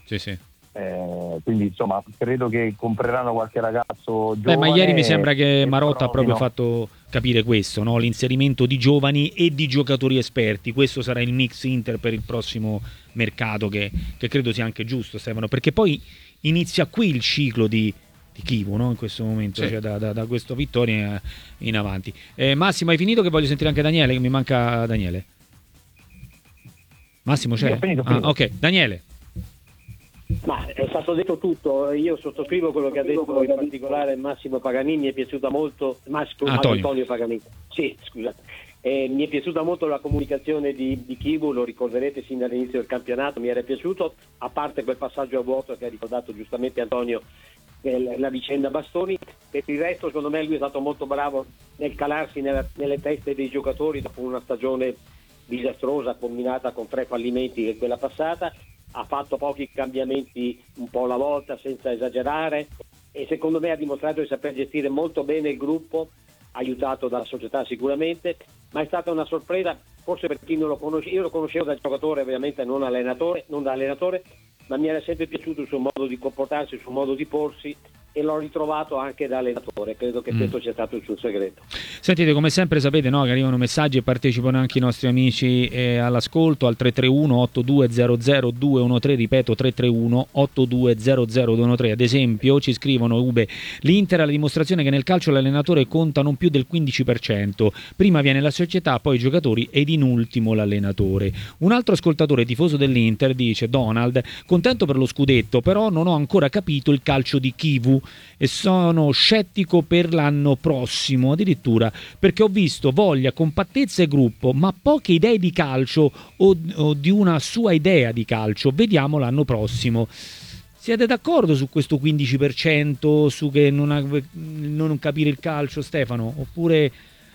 sì, sì. Quindi insomma credo che compreranno qualche ragazzo giovane. Ma ieri mi sembra che Marotta ha proprio provino. fatto capire questo, no? L'inserimento di giovani e di giocatori esperti. Questo sarà il mix Inter per il prossimo mercato, che credo sia anche giusto, Stefano, perché poi inizia qui il ciclo di Chivu, no? In questo momento, Sì. cioè da questo Vittoria in avanti. Massimo, hai finito? Che voglio sentire anche Daniele, che mi manca Daniele. Massimo c'è? Io ho finito. Ok, Daniele. Ma è stato detto tutto, io sottoscrivo quello che ha detto in particolare Massimo Paganini, mi è piaciuta molto Antonio Paganini. Sì, scusa. Mi è piaciuta molto la comunicazione di Chivu, lo ricorderete sin dall'inizio del campionato, mi era piaciuto, a parte quel passaggio a vuoto che ha ricordato giustamente Antonio, la vicenda Bastoni. Per il resto secondo me lui è stato molto bravo nel calarsi nelle teste dei giocatori dopo una stagione disastrosa combinata con 3 fallimenti che è quella passata. Ha fatto pochi cambiamenti un po' alla volta senza esagerare e secondo me ha dimostrato di saper gestire molto bene il gruppo, aiutato dalla società sicuramente, ma è stata una sorpresa forse per chi non lo conosce. Io lo conoscevo da giocatore, ovviamente non da allenatore, ma mi era sempre piaciuto il suo modo di comportarsi, il suo modo di porsi e l'ho ritrovato anche da allenatore, credo che questo sia stato il suo segreto. Sentite, come sempre sapete, no, che arrivano messaggi e partecipano anche i nostri amici all'ascolto al 331 8200 213, ripeto 331 8200 213. Ad esempio ci scrivono: Ube, l'Inter è la dimostrazione che nel calcio l'allenatore conta non più del 15%, prima viene la società, poi i giocatori ed in ultimo l'allenatore. Un altro ascoltatore tifoso dell'Inter dice: Donald, contento per lo scudetto, però non ho ancora capito il calcio di Chivu e sono scettico per l'anno prossimo, addirittura, perché ho visto voglia, compattezza e gruppo, ma poche idee di calcio o di una sua idea di calcio. Vediamo l'anno prossimo. Siete d'accordo su questo 15%, su che non capire il calcio, Stefano? Oppure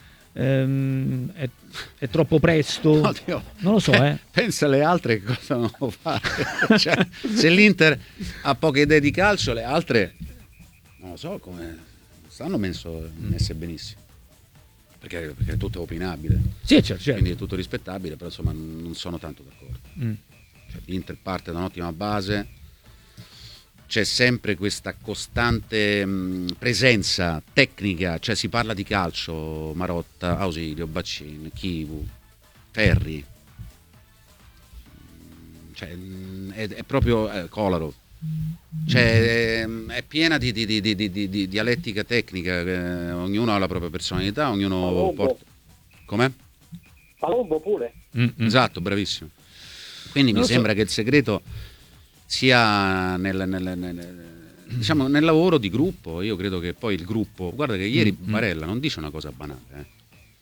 è troppo presto? Oddio. Non lo so, Pensa alle altre che cosa non può fare. Cioè, se l'Inter ha poche idee di calcio, le altre non lo so come stanno messe benissimo, perché è tutto opinabile. Sì, certo. Quindi è tutto rispettabile, però insomma non sono tanto d'accordo. Cioè, l'Inter parte da un'ottima base, c'è sempre questa costante presenza tecnica, cioè si parla di calcio, Marotta, Ausilio, Baccin, Chivu, Ferri, cioè è proprio Kolarov. Cioè, è piena di dialettica tecnica, ognuno ha la propria personalità, ognuno Palombo. porta. Com'è? Palombo pure. Esatto, bravissimo. Quindi mi sembra che il segreto sia diciamo, nel lavoro di gruppo. Io credo che poi il gruppo, guarda che ieri Barella non dice una cosa banale,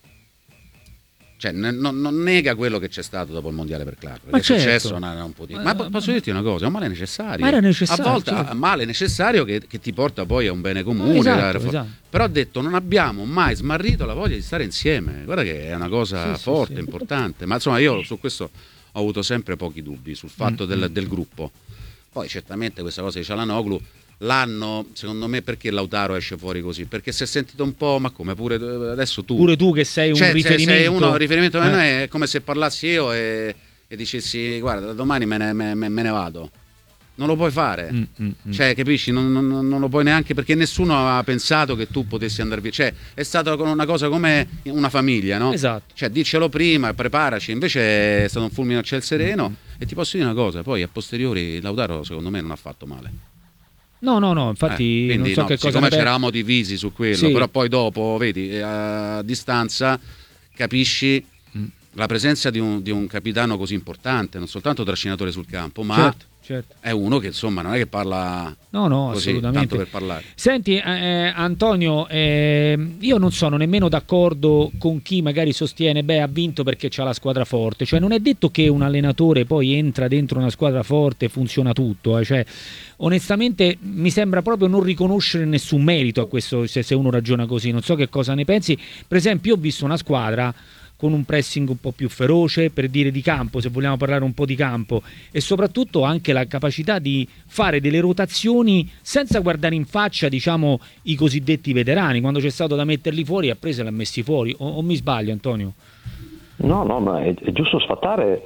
cioè non nega quello che c'è stato dopo il mondiale per club, perché è successo un po' di... ma posso dirti una cosa, è un male necessario, ma era necessario, a volte certo. un male necessario che ti porta poi a un bene comune, esatto. Però ha detto non abbiamo mai smarrito la voglia di stare insieme, guarda che è una cosa forte, importante, ma insomma io su questo ho avuto sempre pochi dubbi sul fatto del gruppo. Poi certamente questa cosa di Çalhanoğlu l'anno, secondo me, perché Lautaro esce fuori così? Perché si è sentito un po', ma come pure adesso tu che sei un riferimento, sei uno riferimento per noi, è come se parlassi io e dicessi guarda da domani me ne vado. Non lo puoi fare, cioè capisci, non lo puoi neanche, perché nessuno ha pensato che tu potessi andare via, cioè è stata una cosa come una famiglia, no? Esatto. Cioè diccelo prima, preparaci, invece è stato un fulmine a ciel sereno. E ti posso dire una cosa, poi a posteriori Lautaro secondo me non ha fatto male. No, infatti quindi, non so che cosa siccome c'eravamo divisi su quello, però poi dopo, vedi, a distanza capisci la presenza di un capitano così importante, non soltanto trascinatore sul campo, ma certo. È uno che insomma non è che parla no, così, assolutamente, tanto per parlare. Senti Antonio, io non sono nemmeno d'accordo con chi magari sostiene ha vinto perché c'ha la squadra forte, cioè non è detto che un allenatore poi entra dentro una squadra forte e funziona tutto, cioè onestamente mi sembra proprio non riconoscere nessun merito a questo, se uno ragiona così. Non so che cosa ne pensi. Per esempio, io ho visto una squadra con un pressing un po' più feroce, per dire, di campo, se vogliamo parlare un po' di campo, e soprattutto anche la capacità di fare delle rotazioni senza guardare in faccia, diciamo, i cosiddetti veterani. Quando c'è stato da metterli fuori, ha preso e l'ha messi fuori. O mi sbaglio, Antonio? No, ma è giusto sfatare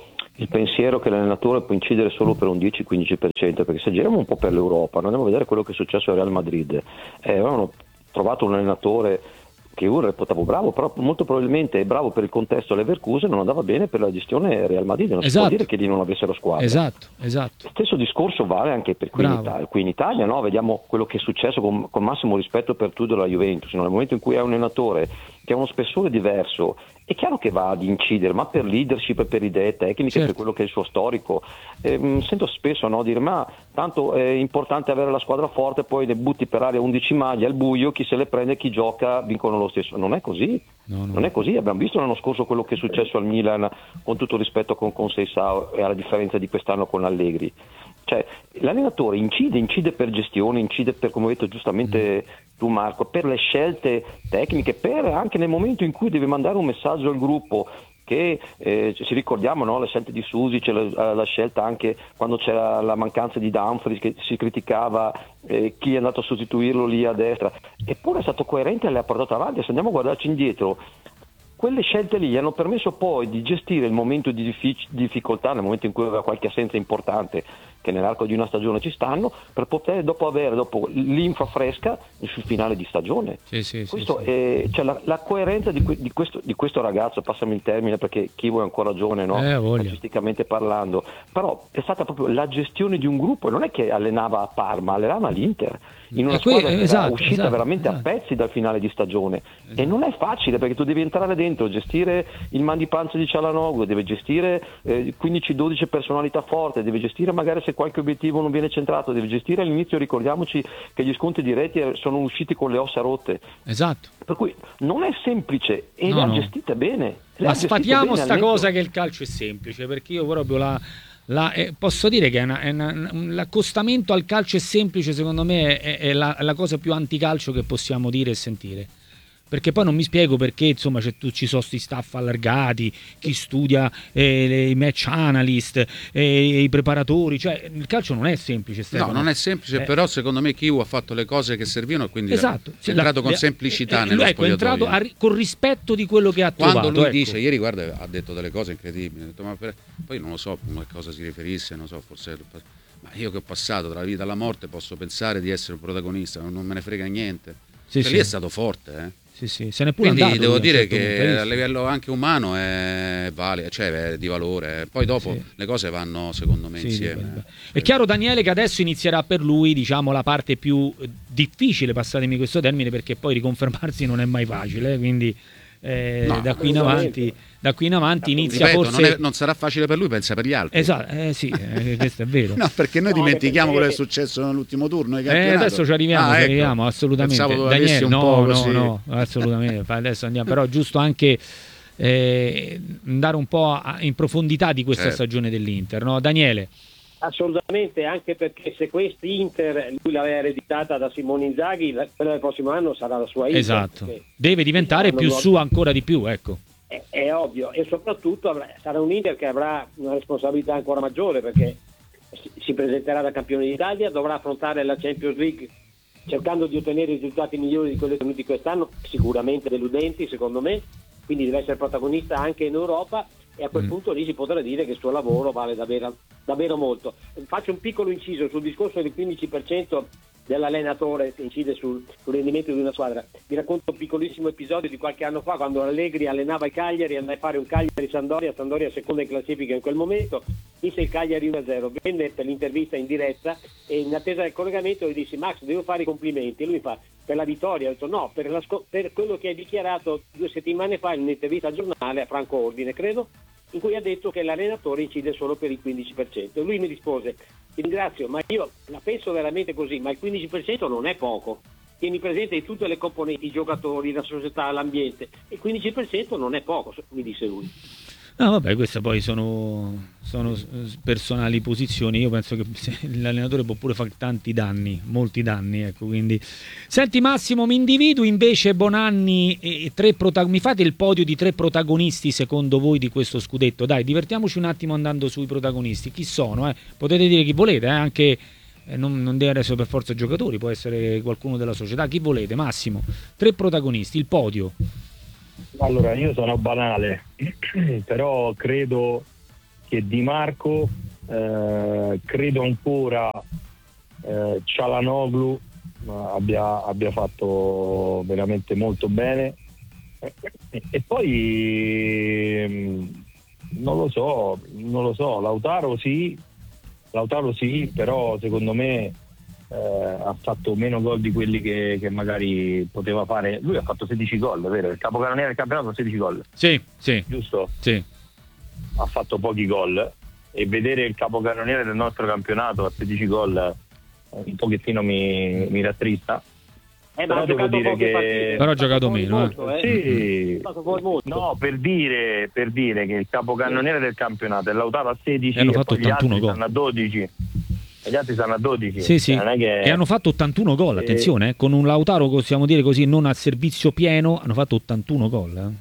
il pensiero che l'allenatore può incidere solo per un 10-15%, perché se giriamo un po' per l'Europa, andiamo a vedere quello che è successo al Real Madrid, avevano trovato un allenatore che io reputavo bravo, però molto probabilmente è bravo per il contesto Leverkusen, non andava bene per la gestione Real Madrid, non si può dire che lì non avessero squadra. Esatto. Lo stesso discorso vale anche per qui in Italia, no? Vediamo quello che è successo con massimo rispetto per tutto la Juventus, no? Nel momento in cui hai un allenatore che ha uno spessore diverso, è chiaro che va ad incidere, ma per leadership, per idee tecniche, per quello che è il suo storico. Sento spesso dire ma tanto è importante avere la squadra forte, poi le butti per aria 11 maglie al buio, chi se le prende, chi gioca vincono lo stesso. Non è così. Non è così, abbiamo visto l'anno scorso quello che è successo al Milan, con tutto rispetto con Seisao, e alla differenza di quest'anno con Allegri. Cioè, l'allenatore incide per gestione, incide per, come hai detto giustamente tu Marco, per le scelte tecniche, per anche nel momento in cui deve mandare un messaggio al gruppo, che ci ricordiamo, no? La scelta di Susi, la scelta anche quando c'era la mancanza di Dumfries, che si criticava chi è andato a sostituirlo lì a destra, eppure è stato coerente e le ha portato avanti. Se andiamo a guardarci indietro, quelle scelte lì gli hanno permesso poi di gestire il momento di difficoltà, nel momento in cui aveva qualche assenza importante, che nell'arco di una stagione ci stanno, per poter avere l'infa fresca sul finale di stagione. Cioè la coerenza di questo ragazzo, passami il termine perché Chivo è ancora giovane, no? Calcisticamente parlando, però è stata proprio la gestione di un gruppo, non è che allenava a Parma, allenava l'Inter in una squadra che era uscita veramente a pezzi dal finale di stagione, e non è facile perché tu devi entrare dentro, gestire il man di pancia di Cialanoglu, devi gestire 15-12 personalità forti, devi gestire magari se qualche obiettivo non viene centrato, devi gestire all'inizio, ricordiamoci che gli scontri diretti sono usciti con le ossa rotte. Per cui non è semplice e l'ha gestita bene. Ma sfatiamo sta cosa che il calcio è semplice, perché io proprio posso dire che l'accostamento al calcio è semplice, secondo me è la cosa più anticalcio che possiamo dire e sentire. Perché poi non mi spiego perché insomma ci sono sti staff allargati, chi studia i match analyst, i preparatori, cioè il calcio non è semplice. No, non è semplice, però secondo me Chiu ha fatto le cose che servivano e quindi è entrato con semplicità nello spogliatoio. È entrato con rispetto di quello che ha trovato. Quando lui dice, ieri guarda, ha detto delle cose incredibili, ha detto, poi non lo so a cosa si riferisse, non so, forse... Ma io che ho passato tra la vita e la morte posso pensare di essere un protagonista, non me ne frega niente. Lì è stato forte, Sì, se n'è pure quindi andato, devo dire che a livello anche umano è di valore. Poi dopo le cose vanno secondo me insieme. È chiaro, Daniele, che adesso inizierà per lui, diciamo, la parte più difficile, passatemi questo termine, perché poi riconfermarsi non è mai facile, quindi da qui in avanti inizia, ripeto, forse non sarà facile per lui, pensa per gli altri. Esatto, questo è vero. No, perché noi dimentichiamo quello che è successo nell'ultimo turno di campionato. Adesso ci arriviamo, assolutamente. Daniele, no, assolutamente. Adesso andiamo, però giusto anche andare un po' in profondità di questa stagione dell'Inter, no? Daniele. Assolutamente, anche perché se quest'Inter lui l'aveva ereditata da Simone Inzaghi, quella del prossimo anno sarà la sua Inter. Esatto, deve diventare più sua ancora di più, ecco. È ovvio, e soprattutto sarà un Inter che avrà una responsabilità ancora maggiore, perché si presenterà da campione d'Italia, dovrà affrontare la Champions League cercando di ottenere risultati migliori di quelli ottenuti quest'anno, sicuramente deludenti secondo me, quindi deve essere protagonista anche in Europa, e a quel punto lì si potrà dire che il suo lavoro vale davvero molto. Faccio un piccolo inciso sul discorso del 15% dell'allenatore che incide sul rendimento di una squadra. Vi racconto un piccolissimo episodio di qualche anno fa, quando Allegri allenava i Cagliari, andai a fare un Cagliari-Sampdoria seconda in classifica in quel momento, vinse il Cagliari 1-0, venne per l'intervista in diretta e in attesa del collegamento gli dissi: Max, devo fare i complimenti, e lui fa: per la vittoria? Ho detto no, per quello che hai dichiarato 2 settimane fa in un'intervista al giornale, a Franco Ordine credo, in cui ha detto che l'allenatore incide solo per il 15%. E lui mi rispose: ti ringrazio, ma io la penso veramente così, ma il 15% non è poco. Tieni presente di tutte le componenti, i giocatori, la società, l'ambiente. Il 15% non è poco, mi disse lui. No, vabbè, queste poi sono personali posizioni. Io penso che l'allenatore può pure fare tanti danni, molti danni, ecco, quindi. Senti Massimo, mi individui invece Bonanni e mi fate il podio di 3 protagonisti secondo voi di questo scudetto? Dai, divertiamoci un attimo andando sui protagonisti. Chi sono? Potete dire chi volete, anche non deve essere per forza giocatori, può essere qualcuno della società, chi volete. Massimo, 3 protagonisti, il podio. Allora, io sono banale, però credo che Di Marco credo ancora Çalhanoğlu abbia fatto veramente molto bene, e poi non lo so, Lautaro sì, però secondo me ha fatto meno gol di quelli che magari poteva fare. Lui ha fatto 16 gol, vero? Il capocannoniere del campionato 16 gol. Sì. Giusto? Sì. Ha fatto pochi gol, e vedere il capocannoniere del nostro campionato a 16 gol un pochettino mi rattrista. Ma ha giocato poche partite. Però ha giocato meno. Molto, Sì. Molto. No, per dire che il capocannoniere del campionato è Lautaro a 16 e hanno fatto 81 gol. Stanno a 12. E gli altri stanno a 12. Sì. Non è che... E hanno fatto 81 gol, attenzione, con un Lautaro, possiamo dire così, non a servizio pieno, hanno fatto 81 gol.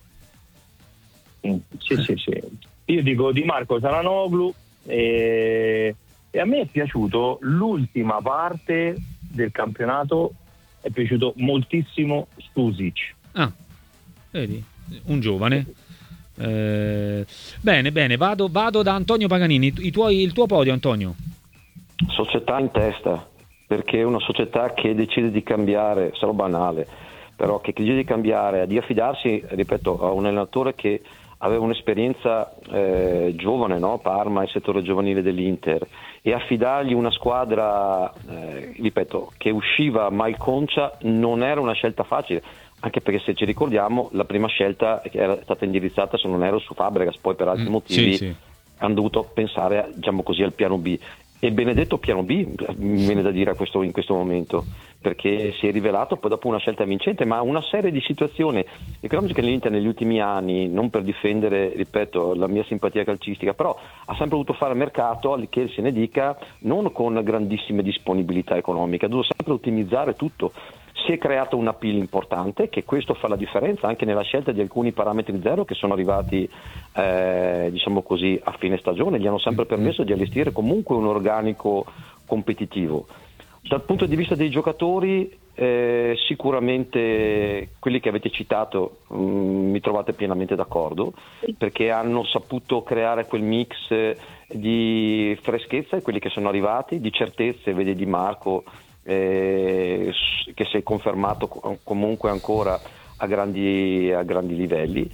Sì. Io dico Di Marco, Çalhanoğlu, e a me è piaciuto l'ultima parte del campionato, è piaciuto moltissimo Stušić. Vedi, un giovane. Bene, vado da Antonio Paganini. Il tuo podio, Antonio. Società in testa, perché è una società che decide di cambiare, sarò banale, però che decide di cambiare, di affidarsi, ripeto, a un allenatore che aveva un'esperienza giovane, no? Parma, il settore giovanile dell'Inter, e affidargli una squadra, ripeto, che usciva malconcia, non era una scelta facile, anche perché, se ci ricordiamo, la prima scelta era stata indirizzata, se non ero, su Fabregas, poi per altri motivi sì. hanno dovuto pensare, diciamo così, al piano B. E benedetto piano B, mi viene da dire in questo momento, perché si è rivelato poi dopo una scelta vincente, ma una serie di situazioni economiche nell'Inter negli ultimi anni, non per difendere, ripeto, la mia simpatia calcistica, però ha sempre voluto fare mercato, che se ne dica, non con grandissime disponibilità economiche, ha dovuto sempre ottimizzare tutto. Si è creato un appeal importante, che questo fa la differenza anche nella scelta di alcuni parametri zero che sono arrivati diciamo così a fine stagione, gli hanno sempre permesso di allestire comunque un organico competitivo. Dal punto di vista dei giocatori, sicuramente quelli che avete citato mi trovate pienamente d'accordo, perché hanno saputo creare quel mix di freschezza, quelli che sono arrivati, di certezze, vedi Di Marco, che si è confermato comunque ancora a grandi livelli,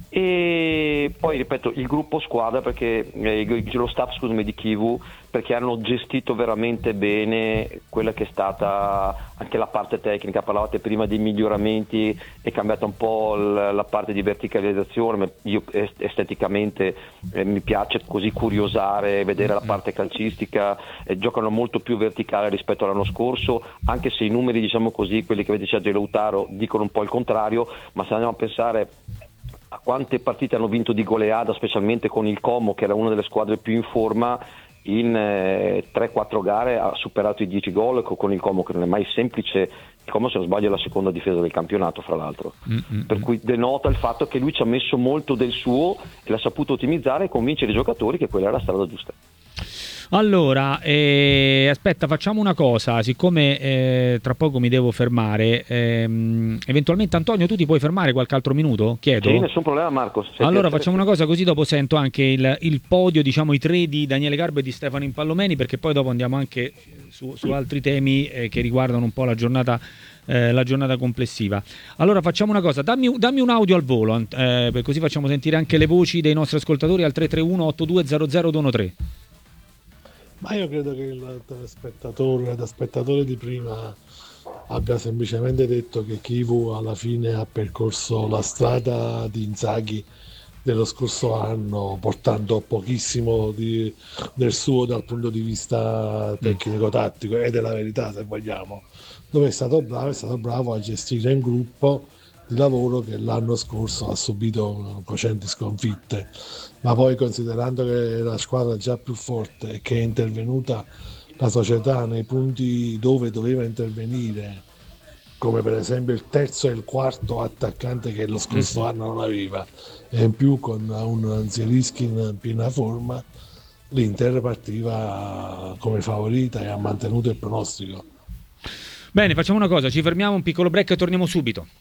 e poi ripeto il gruppo squadra, perché lo staff di Chivu, perché hanno gestito veramente bene quella che è stata anche la parte tecnica. Parlavate prima dei miglioramenti, è cambiata un po' la parte di verticalizzazione, ma io esteticamente mi piace così curiosare, vedere la parte calcistica, giocano molto più verticale rispetto all'anno scorso, anche se i numeri, diciamo così, quelli che avete citato di Lautaro, dicono un po' il contrario, ma se andiamo a pensare a quante partite hanno vinto di goleada, specialmente con il Como, che era una delle squadre più in forma, in 3-4 gare ha superato i 10 gol con il Como, che non è mai semplice. Il Como, se non sbaglio, è la seconda difesa del campionato, fra l'altro. Per cui denota il fatto che lui ci ha messo molto del suo e l'ha saputo ottimizzare e convincere i giocatori che quella era la strada giusta. Allora, aspetta, facciamo una cosa, siccome tra poco mi devo fermare, eventualmente Antonio tu ti puoi fermare qualche altro minuto? Chiedo? Sì, nessun problema Marco. Allora facciamo una cosa, così dopo sento anche il podio, diciamo i tre di Daniele Garbo e di Stefano Impallomeni, perché poi dopo andiamo anche su altri temi che riguardano un po' la giornata complessiva. Allora facciamo una cosa, dammi un audio al volo, così facciamo sentire anche le voci dei nostri ascoltatori al 331 8200 213. Ma io credo che il telespettatore di prima abbia semplicemente detto che Chivu alla fine ha percorso la strada di Inzaghi dello scorso anno, portando pochissimo del suo dal punto di vista tecnico-tattico, ed è la verità, se vogliamo, dove è stato bravo a gestire un gruppo di lavoro che l'anno scorso ha subito cocenti sconfitte, ma poi, considerando che la squadra è già più forte e che è intervenuta la società nei punti dove doveva intervenire, come per esempio il terzo e il quarto attaccante che lo scorso anno non aveva, e in più con un Zielinski in piena forma, l'Inter partiva come favorita e ha mantenuto il pronostico. Bene, facciamo una cosa, ci fermiamo, un piccolo break e torniamo subito.